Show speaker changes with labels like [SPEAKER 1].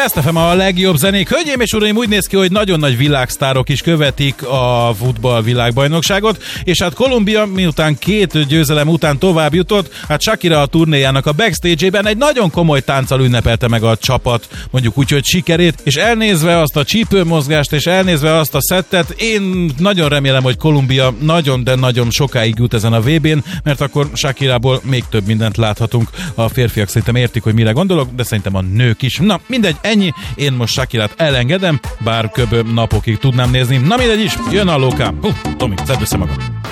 [SPEAKER 1] Best FM a legjobb zenék. Hölgyeim és uraim, úgy néz ki, hogy nagyon nagy világsztárok is követik a futball világbajnokságot, és hát Kolumbia miután 2 győzelem után tovább jutott, hát Shakira a turnéjának a backstage-ében egy nagyon komoly tánccal ünnepelte meg a csapat, mondjuk úgy, hogy sikerét, és elnézve azt a csípőmozgást, és elnézve azt a szettet, én nagyon remélem, hogy Kolumbia nagyon, de nagyon sokáig jut ezen a VB-n, mert akkor Shakirából még több mindent láthatunk. A férfiak szerintem értik, hogy mire gondolok, de szerintem a nők is. Na, mindegy, ennyi. Én most Shakirát elengedem, bár kb. Napokig tudnám nézni. Na mindegy is, jön a lókám. Tomi, szedd össze magad.